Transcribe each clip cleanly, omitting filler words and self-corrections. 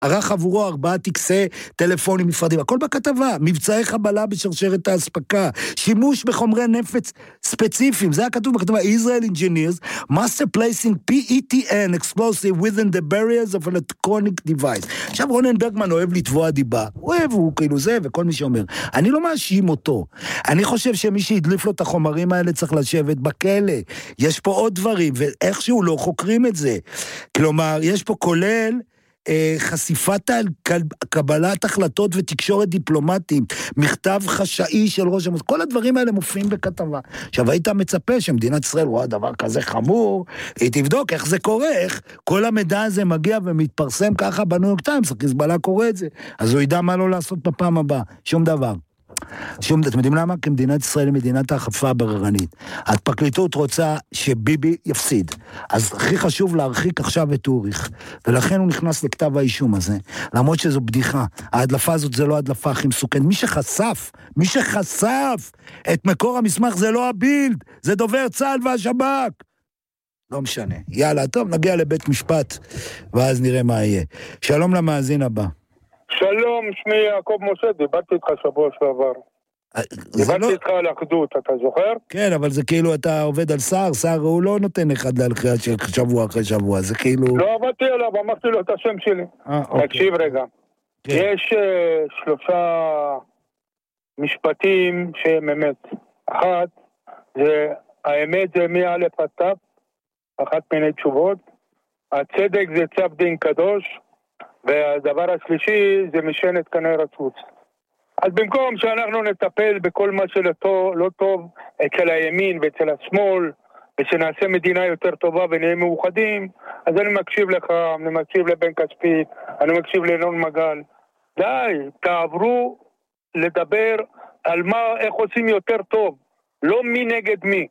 ערך עבורו 4 טקסי טלפונים נפרדים, הכל בכתבה, מבצעי חבלה בשרשרת האספקה, שימוש בחומרי נפץ ספציפיים, זה היה כתוב בכתבה, Israel engineers must placing PETN explosive within the barriers of electronic device. עכשיו רונן ברגמן אוהב לתבוע דיבה, הוא כאילו זה וכל מי שאומר, אני לא מאשים אותו, אני חושב שמי שהדליף לו את החומרים האלה צריך לשבת בכלא, יש פה עוד דברים, ואיכשהו לא חוקרים את זה, כלומר, יש פה כולל, חשיפת על קבלת החלטות ותקשורת דיפלומטיים, מכתב חשאי של ראש המוסד, כל הדברים האלה מופיעים בכתבה. עכשיו היית מצפה שמדינת ישראל רואה דבר כזה חמור, היא תבדוק איך זה קורה, איך כל המידע הזה מגיע ומתפרסם ככה בניו יורק טיימס, חיזבאללה קורא את זה, אז הוא ידע מה לא לעשות בפעם הבאה, שום דבר. אתם יודעים למה? כי מדינת ישראל היא מדינת האכיפה הבררנית. הפרקליטות רוצה שביבי יפסיד. אז הכי חשוב להרחיק עכשיו את אוריך. ולכן הוא נכנס לכתב האישום הזה. למרות שזו בדיחה. ההדלפה הזאת זה לא ההדלפה הכי מסוכנת. מי שחשף את מקור המסמך זה לא הבילד. זה דובר צה"ל והשב"כ. לא משנה. יאללה, טוב, נגיע לבית משפט, ואז נראה מה יהיה. שלום למאזין הבא. שלום, שמי יעקב משה, דיברתי איתך שבוע שעבר. דיברתי איתך על אחדות, אתה זוכר? כן, אבל זה כאילו אתה עובד על שר הוא לא נותן אחד להלחייה של שבוע אחרי שבוע, זה כאילו... לא עבדתי עליו, אמרתי לו את השם שלי. תקשיב רגע. יש 3 משפטים שהם אמת. אחת, האמת זה מא' עד ת', אחת מיני תשובות. הצדק זה צו דין קדוש. והדבר השלישי זה משענת קנה רצוץ. אז במקום שאנחנו נטפל בכל מה שלא טוב אצל הימין ואצל השמאל, ושנעשה מדינה יותר טובה ונהיה מאוחדים, אז אני מקשיב לך, אני מקשיב לבן כספית, אני מקשיב לינון מגל. די, תעברו לדבר על איך עושים יותר טוב, לא מי נגד מי.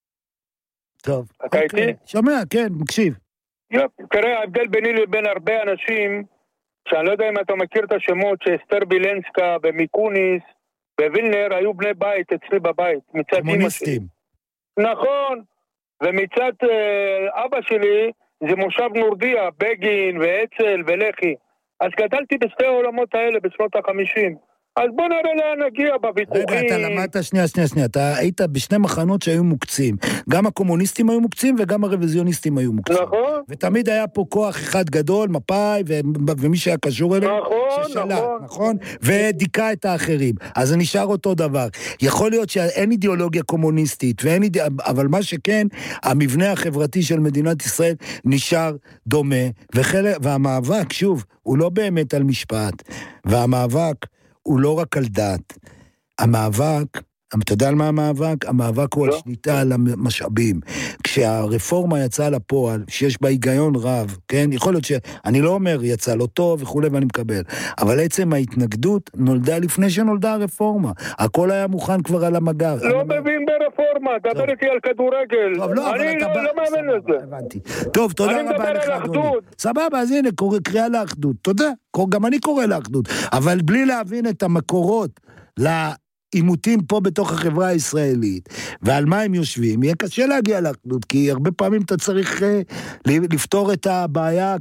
טוב, אתה איתי? שומע, כן, מקשיב. תראה, ההבדל ביני לבין הרבה אנשים, שאני לא יודע אם אתה מכיר את השמות, שאסתר בילנסקה ומיקוניס ווילנר היו בני בית אצלי בבית, מצד אמא שלי. נכון, ומצד אבא שלי זה מושב נורדיה, בגין ואצל ולחי. אז גדלתי בשתי העולמות האלה בשנות ה-50. אז בוא נראה לאן נגיע בוויכוחים. רגע, אתה למדת, שנייה, אתה היית בשני מחנות שהיו מוקצים. גם הקומוניסטים היו מוקצים וגם הרוויזיוניסטים היו מוקצים. נכון. ותמיד היה פה כוח אחד גדול, מפאי, ומי שהיה קשור אליהם, נכון? ודיכא את האחרים. אז זה נשאר אותו דבר. יכול להיות שאין אידיאולוגיה קומוניסטית, אבל מה שכן, המבנה החברתי של מדינת ישראל נשאר דומה, והמאבק, שוב, הוא לא באמת על משפט, והמאבק הוא לא רק על דת. המאבק, אתה יודע על מה המאבק? המאבק הוא על שליטה על המשאבים. כשהרפורמה יצאה לפועל, שיש בה היגיון רב, כן? יכול להיות שאני לא אומר יצא לא טוב וכו' ואני מקבל, אבל עצם ההתנגדות נולדה לפני שנולדה הרפורמה. הכל היה מוכן כבר על המגר. לא מבין ברפורמה, דבר איתי על כדורגל. אני לא מאמין לזה. הבנתי. טוב, תודה רבה לך, אדוני. סבבה, אז הנה, קריאה לאחדות. תודה. גם אני קורא לאחדות. אבל בלי להבין את המקורות עימותים פה בתוך החברה הישראלית, ועל מה הם יושבים, יהיה קשה להגיע לאחדות, כי הרבה פעמים אתה צריך לפתור את הבעיה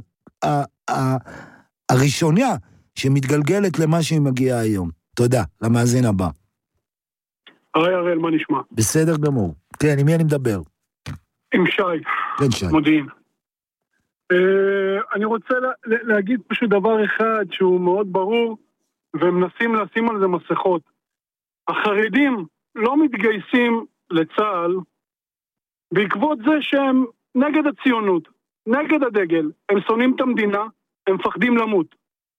הראשוניה, שמתגלגלת למה שהיא מגיעה היום. תודה, למאזין הבא. היי הראל, מה נשמע? בסדר גמור. כן, עם מי אני מדבר? עם שי. כן, שי. מודיעין. אני רוצה להגיד פשוט דבר אחד שהוא מאוד ברור, ומנסים לשים על זה מסכות. החרדים לא מתגייסים לצה"ל בעקבות זה שהם נגד הציונות, נגד הדגל, הם שונאים את המדינה, הם מפחדים למות.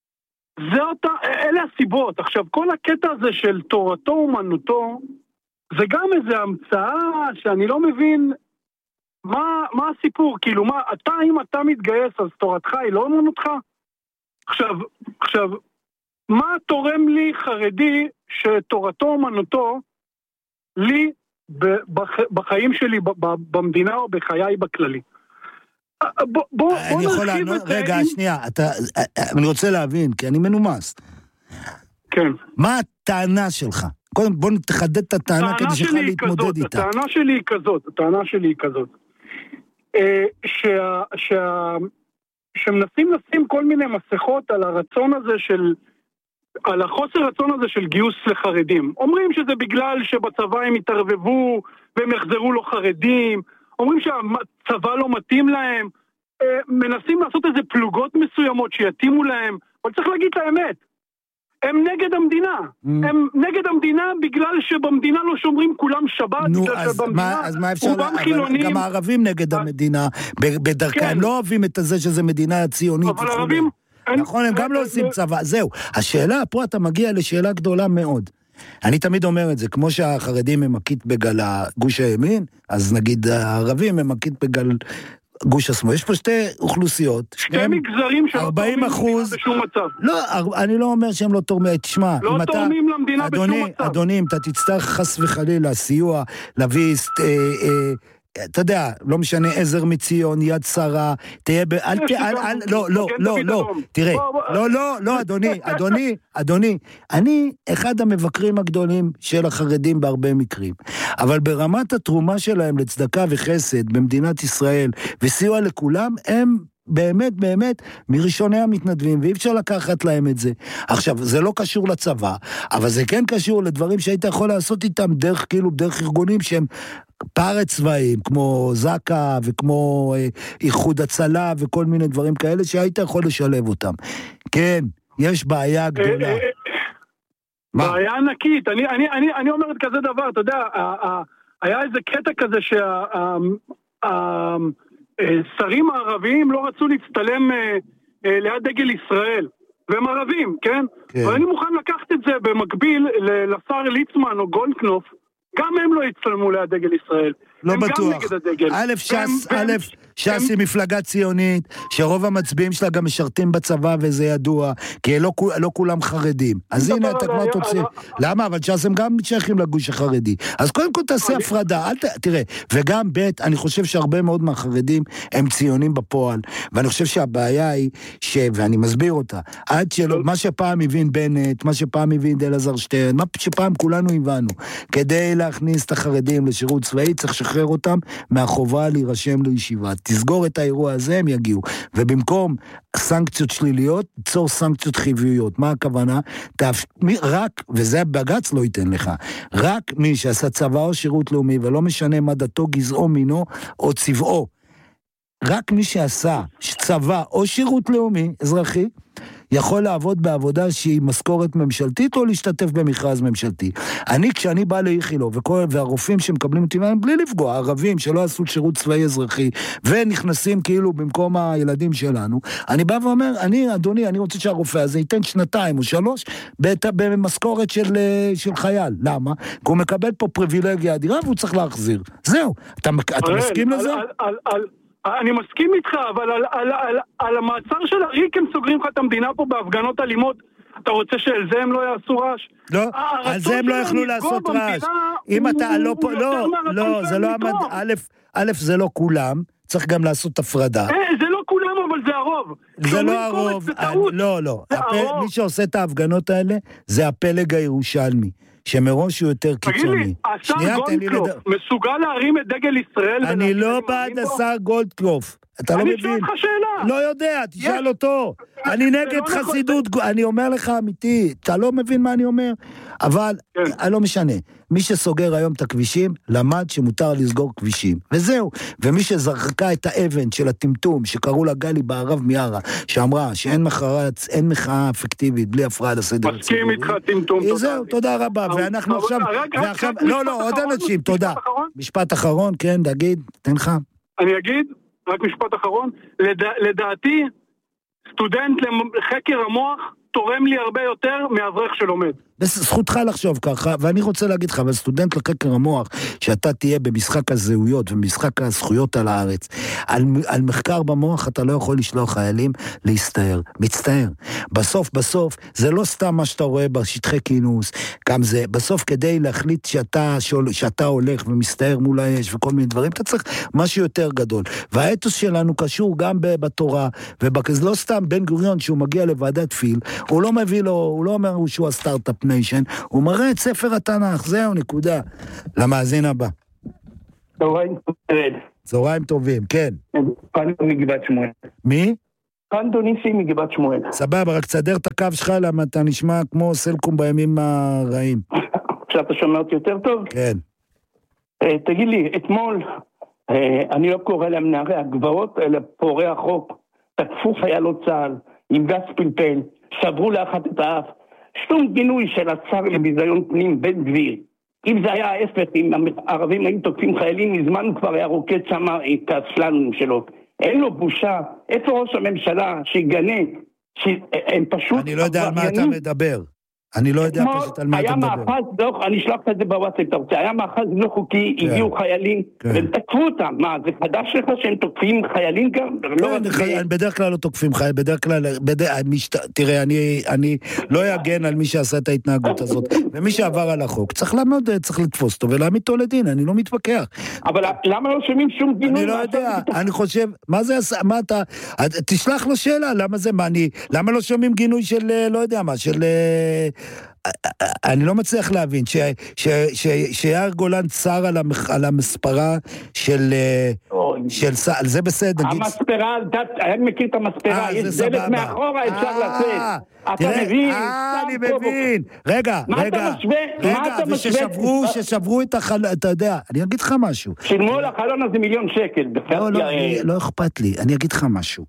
אלה הסיבות. עכשיו, כל הקטע הזה של תורתו אומנותו, זה גם איזו המצאה שאני לא מבין מה הסיפור, כאילו אם אתה מתגייס אז תורתך היא לא אומנותך? עכשיו, מה תורם לי חרדי שתורתו אומנותו לי בחיים שלי במדינה או בחיי בכללי? בוא נרחיב את זה. רגע, שנייה, אני רוצה להבין, כי אני מנומס. כן. מה הטענה שלך? קודם בוא תחדד את הטענה כדי שכה להתמודד איתה. הטענה שלי היא כזאת, שמנסים לשים כל מיני מסכות על הרצון הזה על החוסר רצון הזה של גיוס לחרדים. אומרים שזה בגלל שבצבא הם התערבבו והם יחזרו לו חרדים, אומרים שהצבא לא מתאים להם, מנסים לעשות איזה פלוגות מסוימות שיתאימו להם, אבל צריך להגיד את האמת, הם נגד המדינה, הם נגד המדינה בגלל שבמדינה לא שומרים כולם שבת, אז מה אפשר, גם הערבים נגד המדינה, בדרכם, הם לא אוהבים את זה שזה מדינה ציונית. אבל הערבים נכון, הם גם לא עושים צבא, זהו. השאלה, פה אתה מגיע לשאלה גדולה מאוד. אני תמיד אומר את זה, כמו שהחרדים הם מקית בגל גוש הימין, אז נגיד הערבים הם מקית בגל גוש השמאל. יש פה שתי אוכלוסיות. שתי מגזרים שלא תורמים למדינה בשום מצב. לא, אני לא אומר שהם לא תורמים, תשמע. לא תורמים למדינה בשום מצב. אדוני, אם אתה תצטרך חס וחלילה סיוע, להביא אתה יודע, לא משנה עזר מציון, יד שרה, תהיה לא, תראה, לא, אדוני, אני אחד המבקרים הגדולים של החרדים בהרבה מקרים, אבל ברמת התרומה שלהם לצדקה וחסד במדינת ישראל, וסיוע לכולם, הם באמת מראשוני המתנדבים, ואי אפשר לקחת להם את זה. עכשיו, זה לא קשור לצבא, אבל זה כן קשור לדברים שהיית יכול לעשות איתם דרך ארגונים שהם פארץ צבאיים, כמו זקה וכמו איחוד הצלה וכל מיני דברים כאלה שהיית יכול לשלב אותם. כן, יש בעיה גדולה. בעיה ענקית. אני אומרת כזה דבר, אתה יודע, היה איזה קטע כזה שרים הערביים לא רצו להצטלם ליד דגל ישראל, והם ערבים, כן? ואני מוכן לקחת את זה במקביל לשר ליצמן או גולדקנופ, גם הם לא יצטלמו ליד דגל ישראל. לא בטוח. ש"ס היא מפלגה ציונית, שרוב המצביעים שלה גם משרתים בצבא, וזה ידוע, כי לא כולם חרדים. אז הנה, אתה כבר תוציא. למה? אבל ש"ס הם גם שייכים לגוש החרדי. אז קודם כל תעשה הפרדה. תראה, וגם אני חושב שהרבה מאוד מהחרדים הם ציונים בפועל, ואני חושב שהבעיה היא, ואני מסביר אותה, עד שלא, מה שפעם הבין בנט, מה שפעם הבין אלעזר שטרן, מה שפעם כולנו הבנו, כדי להכניס את החרדים לשירות צבאי, צריך לשחרר אותם מהחובה להירשם לישיבה. תסגור את האירוע הזה, הם יגיעו. ובמקום סנקציות שליליות, תיצור סנקציות חיוביות. מה הכוונה? רק, וזה בג"ץ לא ייתן לך, רק מי שעשה צבא או שירות לאומי, ולא משנה מה דתו, גזעו, מינו או צבעו, רק מי שעשה צבא או שירות לאומי, אזרחי, יכול לעבוד בעבודה שהיא משכורת ממשלתית או להשתתף במכרז ממשלתי. כשאני בא לאיכילו, והרופאים שמקבלים אותי, בלי לפגוע, הערבים שלא עשו שירות צבאי אזרחי, ונכנסים כאילו במקום הילדים שלנו, אני בא ואומר, אדוני, אני רוצה שהרופא הזה ייתן 2 או 3 במשכורת של חייל. למה? כי הוא מקבל פה פריבילגיה אדירה, והוא צריך להחזיר. זהו. אתה מסכים לזה? אני מסכים איתך, אבל על המעצר של אריק הם סוגרים לך את המדינה פה בהפגנות אלימות. אתה רוצה שעל זה הם לא יעשו רעש? לא, על זה הם לא יכלו לעשות רעש. אם אתה לא, זה לא עמד, א', זה לא כולם, צריך גם לעשות הפרדה. זה לא כולם, אבל זה הרוב. זה לא הרוב, לא. מי שעושה את ההפגנות האלה, זה הפלג הירושלמי. שמראש הוא יותר קיצוני. תגיד לי, השר גולדקנופ מסוגל להרים את דגל ישראל? אני לא בעד השר גולדקנופ. אתה לא מבין. אני שואל אותך שאלה. לא יודע, תשאל אותו. אני נגד חסידות, אני אומר לך אמיתי, אתה לא מבין מה אני אומר, אבל לא משנה. מי שסוגר היום את הכבישים, למד שמותר לסגור כבישים. וזהו. ומי שזרקה את האבן של הטמטום, שקראו לה גלי בערב מיארה, שאמרה שאין מחאה אפקטיבית, בלי הפרעה לסדר הציבורי. מסכים איתך טמטום. זהו, תודה רבה. ואנחנו עכשיו... לא, עוד אנשים, תודה. משפט אחרון, כן, תגיד, תן לך. אני אגיד, רק משפט אחרון. לדעתי, סטודנט לחקר המוח תורם לי הרבה יותר מאברך שלומד. זכותך לחשוב ככה, ואני רוצה להגיד לך, אבל סטודנט לחקר המוח, שאתה תהיה במשחק הזהויות ומשחק הזכויות על הארץ, על מחקר במוח אתה לא יכול לשלוח חיילים להסתער, מצטער. בסוף, זה לא סתם מה שאתה רואה בשטחי כינוס, גם זה, בסוף כדי להחליט שאתה הולך ומסתער מול האש וכל מיני דברים, אתה צריך משהו יותר גדול. והאתוס שלנו קשור גם בתורה, ובכזה לא סתם בן גוריון שהוא מגיע לוועדת פיל, הוא לא מביא לו, הוא לא אומר שהוא הסטארט-אפ ניישן, הוא מראה את ספר התנ"ך, זהו נקודה. למאזין הבא. צהריים טובים. צהריים טובים, כן. אני מגבעת שמואל. מי? כאן דוניסי מגבעת שמואל. סבבה, רק תסדר את הקו שלך, למה אתה נשמע כמו סלקום בימים הרעים. עכשיו אתה שומע אותי יותר טוב? כן. תגיד לי, אתמול, אני לא קורא להם נערי הגבעות, אלא פורעי החוק, תקפו חיילות צה"ל, עם גז פלפל, שברו לאחת את האף, שום גינוי של השר לביזיון פנים בן גביר. אם זה היה ההפך, אם הערבים היו תוקפים חיילים, מזמן הוא כבר היה רוקד שם את הסללום שלו. אין לו בושה. איפה ראש הממשלה שיגנה, שהם פשוט... אני לא יודע על מה אתה מדבר. אני לא יודע פשוט על מה אתה מדבר. היה מאחז דוח, אני אשלח את זה בוואטסאפ, אתה רוצה, היה מאחז לא חוקי, הגיעו חיילים, והם תקפו אותם. מה, זה חדש לך שהם תוקפים חיילים גם? בדרך כלל לא תוקפים חיילים, בדרך כלל, תראה, אני לא אגן על מי שעשה את ההתנהגות הזאת, ומי שעבר על החוק, צריך לעמוד, צריך לתפוס אותו ולהעמיד אותו לדין, אני לא מתווכח. אבל למה לא שומעים שום גינוי? אני לא יודע, אני חושב, מה זה, מה אתה, תשלח לו שאלה, למה זה, למה לא שומעים גינוי של, לא יודע מה, של... אני לא מצליח להבין שיאיר גולן צר על המספרה של זה בסדר. המספרה, אני מכיר את המספרה, יש דלת מאחורה, אפשר לצאת. אתה מבין? אני מבין. רגע, וששברו את החלון, אתה יודע, אני אגיד לך משהו. שילמו על החלון הזה $1,000,000. לא אכפת לי, אני אגיד לך משהו.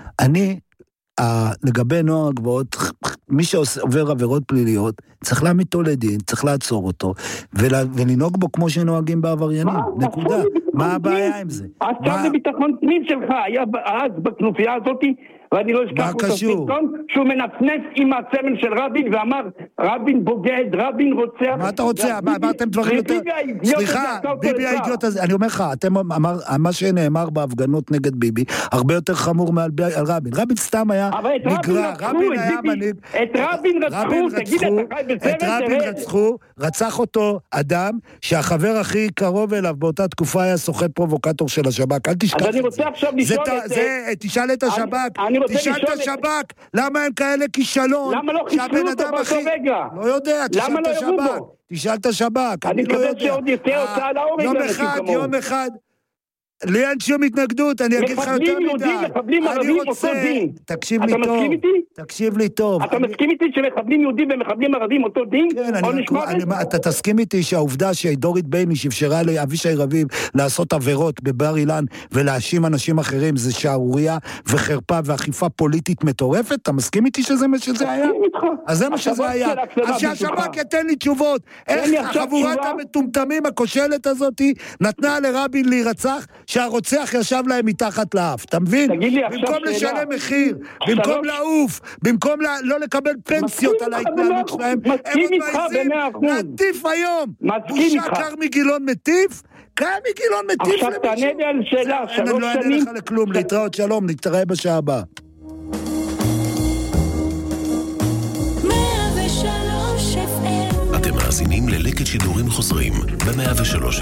לגבי נוער הגבעות, מי שעובר עבירות פליליות, צריך להעמיד אותו לדין, צריך לעצור אותו, ולנהוג בו כמו שנוהגים בעבריינים. נקודה. מה הבעיה עם זה? השר לביטחון פנים שלך היה אז בכנופיה הזאת, ואני לא אשכח אותו סרטון, שהוא מנפנף עם הסמל של רבין, ואמר, רבין בוגד, רבין רוצח. מה אתה רוצה? אמרתם דברים יותר... סליחה, ביבי האידיוט הזה, אני אומר לך, מה שנאמר בהפגנות נגד ביבי, הרבה יותר חמור מעל רבין. רבין סתם היה נגרע, רבין היה מנהיג. את רבין רצחו, תגיד, אתה חי בסרט? את רבין רצחו, רצח אותו אדם שהחבר הכי קרוב אליו באותה תקופה היה סוחט פרובוקטור של השב"כ. אל תשכח את זה. אז אני רוצה עכשיו לשאול את... תשאל את השב"כ. תשאל את השב"כ, למה הם כאלה כישלון? למה לא חיסלו אותו באותו רגע? לא יודע, תשאל את השב"כ. תשאל את השב"כ, אני לא יודע. אני מקווה שעוד יצא הוצאה להורג. יום אחד, לי אין שום התנגדות, אני אגיד לך יותר מדי. מחבלים ערבים אותו דין. תקשיב לי טוב. תקשיב לי טוב. אתה מסכים איתי שמחבלים יהודים ומחבלים ערבים אותו דין? כן, אתה תסכים איתי שהעובדה שדורית בייניש אפשרה לאבישי רביב לעשות עבירות בבר אילן ולהאשים אנשים אחרים, זה שערוריה וחרפה ואכיפה פוליטית מטורפת? אתה מסכים איתי שזה מה שזה היה? אז זה מה שזה היה. אז שהשב"כ יתן לי תשובות. איך חבורת המטומטמים הכושלת הזאת נתנה לרבין להירצח שהרוצח ישב להם מתחת לאף, אתה מבין? במקום לשלם מחיר, במקום לעוף, במקום לא לקבל פנסיות על ההתנהלות שלהם, הם מעיזים להטיף היום. בושה כרמי גילון מטיף? כרמי גילון מטיף למישהו? עכשיו תענה לי על שאלה, 3 שנים. אני לא אענה לך לכלום, להתראות, שלום, נתראה בשעה הבאה. אתם מאזינים ללקט שידורים חוזרים ב-103